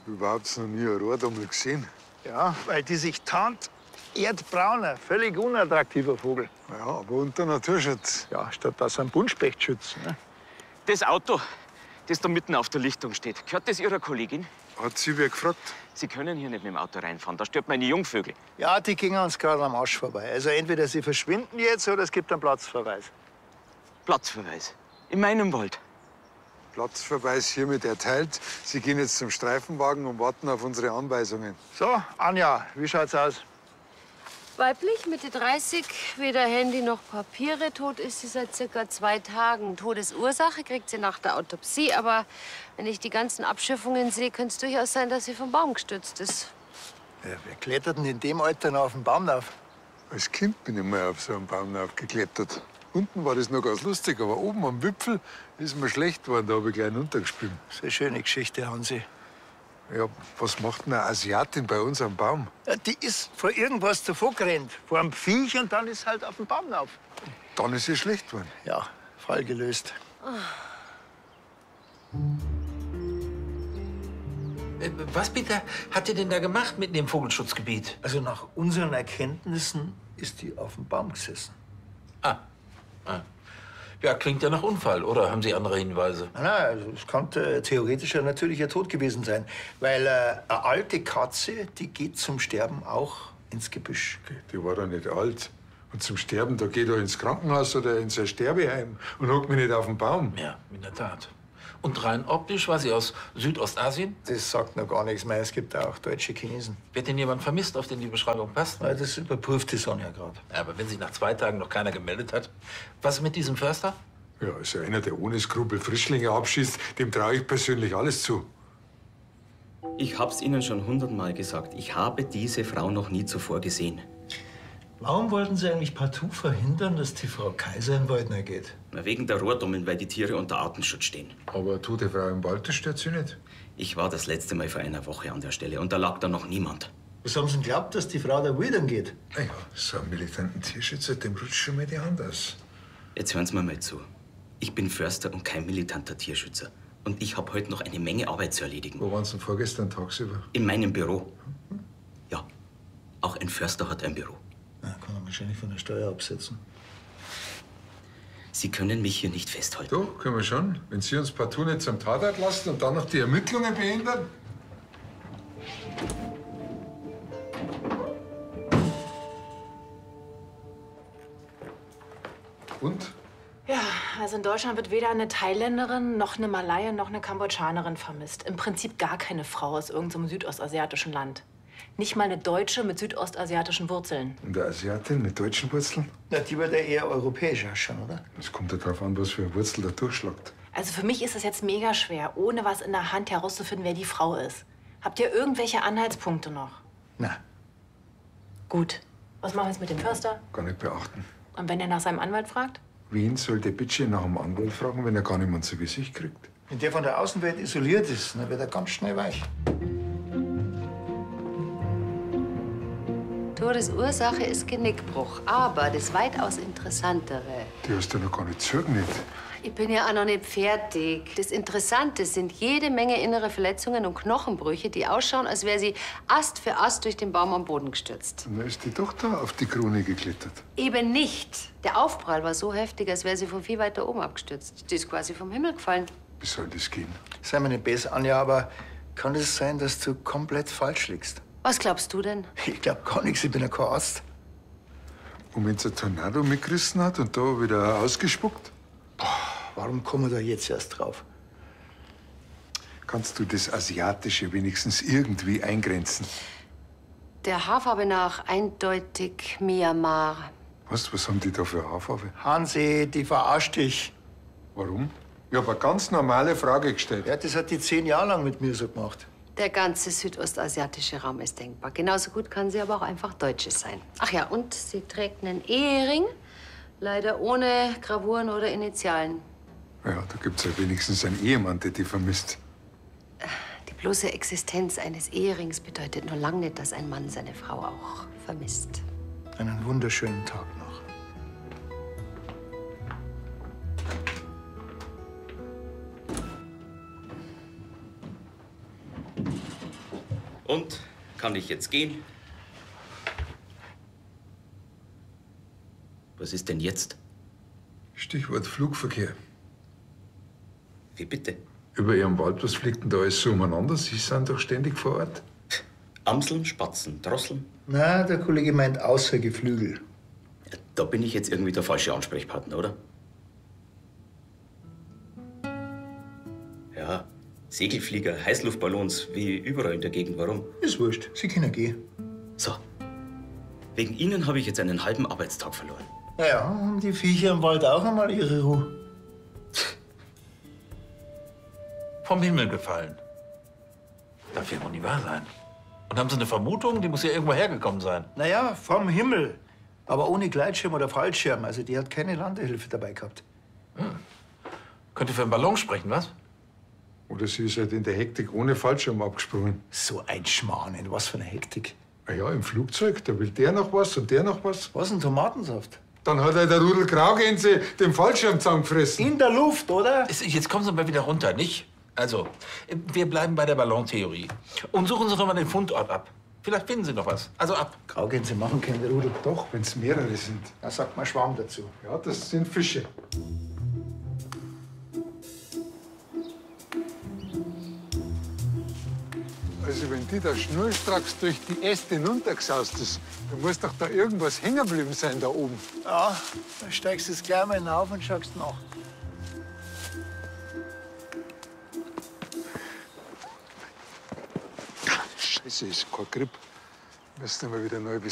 Überhaupt noch nie ein Rohrdommel gesehen. Ja, weil die sich tarnt. Erdbrauner, völlig unattraktiver Vogel. Ja, aber unter Naturschutz. Ja, statt dass er einen Buntspecht schützt. Ne? Das Auto, das da mitten auf der Lichtung steht, gehört das Ihrer Kollegin? Hat sie wer gefragt? Sie können hier nicht mit dem Auto reinfahren, da stört meine Jungvögel. Ja, die gingen uns gerade am Arsch vorbei. Also entweder sie verschwinden jetzt oder es gibt einen Platzverweis. Platzverweis. In meinem Wald. Platzverweis hiermit erteilt. Sie gehen jetzt zum Streifenwagen und warten auf unsere Anweisungen. So, Anja, wie schaut's aus? Weiblich, Mitte 30, weder Handy noch Papiere. Tot ist sie seit circa 2 Tagen. Todesursache kriegt sie nach der Autopsie. Aber wenn ich die ganzen Abschiffungen sehe, könnte es durchaus sein, dass sie vom Baum gestürzt ist. Ja, wer klettert denn in dem Alter noch auf den Baum rauf? Als Kind bin ich mal auf so einen Baum aufgeklettert. Unten war das noch ganz lustig, aber oben am Wipfel ist mir schlecht geworden. Da habe ich gleich runtergespielt. Das ist eine schöne Geschichte, Hansi. Ja, was macht denn eine Asiatin bei uns am Baum? Ja, die ist vor irgendwas davor gerannt. Vor einem Viech und dann ist halt auf den Baum rauf. Dann ist sie schlecht geworden. Ja, Fall gelöst. Was, Peter, hat ihr denn da gemacht mitten im Vogelschutzgebiet? Also nach unseren Erkenntnissen ist die auf dem Baum gesessen. Ah. Ja, klingt ja nach Unfall, oder haben Sie andere Hinweise? Na, also es kann theoretisch ein natürlicher Tod gewesen sein. Weil eine alte Katze, die geht zum Sterben auch ins Gebüsch. Die war doch nicht alt. Und zum Sterben, da geht er ins Krankenhaus oder ins Sterbeheim und hockt mich nicht auf den Baum. Ja, in der Tat. Und rein optisch war sie aus Südostasien? Das sagt noch gar nichts mehr. Es gibt auch deutsche Chinesen. Wird denn jemand vermisst, auf den die Beschreibung passt? Ja, das überprüft die Sonja gerade. Ja, aber wenn sich nach 2 Tagen noch keiner gemeldet hat, was ist mit diesem Förster? Ja, also einer, der ohne Skrupel Frischlinge abschießt, dem traue ich persönlich alles zu. Ich hab's Ihnen schon 100-mal gesagt. Ich habe diese Frau noch nie zuvor gesehen. Warum wollten Sie eigentlich partout verhindern, dass die Frau Kaiser in den Wald geht? Na, wegen der Rohrdommeln, weil die Tiere unter Artenschutz stehen. Aber tote Frau im Wald, das stört Sie nicht? Ich war das letzte Mal vor einer Woche an der Stelle und da lag da noch niemand. Was haben Sie denn geglaubt, dass die Frau da wildern geht? Na ja, so einen militanten Tierschützer, dem rutscht schon mal die Hand aus. Jetzt hören Sie mir mal zu. Ich bin Förster und kein militanter Tierschützer. Und ich habe heute noch eine Menge Arbeit zu erledigen. Wo waren Sie denn vorgestern tagsüber? In meinem Büro. Ja, auch ein Förster hat ein Büro. Na, kann er wahrscheinlich von der Steuer absetzen. Sie können mich hier nicht festhalten. Doch, können wir schon. Wenn Sie uns partout nicht zum Tatort lassen und dann noch die Ermittlungen behindern. Und? Ja, also in Deutschland wird weder eine Thailänderin, noch eine Malaie, noch eine Kambodschanerin vermisst. Im Prinzip gar keine Frau aus irgendeinem südostasiatischen Land. Nicht mal eine Deutsche mit südostasiatischen Wurzeln. Und eine Asiatin mit deutschen Wurzeln? Na, die wird ja eher europäisch ausschauen, oder? Es kommt ja darauf an, was für eine Wurzel da durchschlagt. Also für mich ist es jetzt mega schwer, ohne was in der Hand herauszufinden, wer die Frau ist. Habt ihr irgendwelche Anhaltspunkte noch? Na, Gut. Was machen wir jetzt mit dem Förster? Gar nicht beachten. Und wenn er nach seinem Anwalt fragt? Wen soll der Bitche nach dem Anwalt fragen, wenn er gar niemand zu Gesicht kriegt? wenn der von der Außenwelt isoliert ist, dann wird er ganz schnell weich. Todesursache ist Genickbruch. Aber das weitaus Interessantere. Die hast du noch gar nicht zugehört. Ich bin ja auch noch nicht fertig. Das Interessante sind jede Menge innere Verletzungen und Knochenbrüche, die ausschauen, als wäre sie Ast für Ast durch den Baum am Boden gestürzt. Und dann ist die doch da auf die Krone geklettert. Eben nicht. Der Aufprall war so heftig, als wäre sie von viel weiter oben abgestürzt. Die ist quasi vom Himmel gefallen. Wie soll das gehen? Sei mir nicht besser, Anja, aber kann es sein, dass du komplett falsch liegst? Was glaubst du denn? Ich glaub gar nichts, ich bin ja kein Arzt. Und wenn es ein Tornado mitgerissen hat und da wieder ausgespuckt? Warum kommen wir da jetzt erst drauf? Kannst du das Asiatische wenigstens irgendwie eingrenzen? Der Haarfarbe nach eindeutig Myanmar. Was haben die da für eine Haarfarbe? Hansi, die verarscht dich. Warum? Ich habe eine ganz normale Frage gestellt. Ja, das hat die 10 Jahre lang mit mir so gemacht. Der ganze südostasiatische Raum ist denkbar. Genauso gut kann sie aber auch einfach Deutsche sein. Ach ja, und sie trägt einen Ehering. Leider ohne Gravuren oder Initialen. Ja, da gibt's ja wenigstens einen Ehemann, der die vermisst. Die bloße Existenz eines Eherings bedeutet nur lang nicht, dass ein Mann seine Frau auch vermisst. Einen wunderschönen Tag noch. Und kann ich jetzt gehen? Was ist denn jetzt? Stichwort Flugverkehr. Wie bitte? Über Ihren Wald, was fliegt denn da alles so umeinander? Sie sind doch ständig vor Ort. Amseln, Spatzen, Drosseln? Na, der Kollege meint außer Geflügel. Ja, da bin ich jetzt irgendwie der falsche Ansprechpartner, oder? Ja, Segelflieger, Heißluftballons, wie überall in der Gegend. Warum? Ist wurscht, Sie können gehen. So. Wegen Ihnen habe ich jetzt einen halben Arbeitstag verloren. Naja, haben die Viecher im Wald auch einmal ihre Ruhe? Vom Himmel gefallen. Darf ja wohl nicht wahr sein. Und haben Sie eine Vermutung? Die muss ja irgendwo hergekommen sein. Naja, vom Himmel. Aber ohne Gleitschirm oder Fallschirm. Also die hat keine Landehilfe dabei gehabt. Könnte für einen Ballon sprechen, was? Oder sie ist halt in der Hektik ohne Fallschirm abgesprungen. So ein Schmarrn, was für eine Hektik. Ah ja, im Flugzeug, da will der noch was und der noch was. Was, ein Tomatensaft? Dann hat halt der Rudel Graugänse den Fallschirm zusammengefressen. In der Luft, oder? Jetzt kommen Sie mal wieder runter, nicht? Also, wir bleiben bei der Ballontheorie. Und suchen Sie doch mal den Fundort ab. Vielleicht finden Sie noch was. Also ab. Graugänse machen keine Rudel. Doch, wenn es mehrere sind. Da sagt man Schwamm dazu. Ja, das sind Fische. Also wenn die da schnurstracks durch die Äste hinuntergesaust ist, dann muss doch da irgendwas hängen geblieben sein da oben. Ja, dann steigst du jetzt gleich mal hinauf und schaust nach. Scheiße, ist kein Grip. Müssen wir wieder neu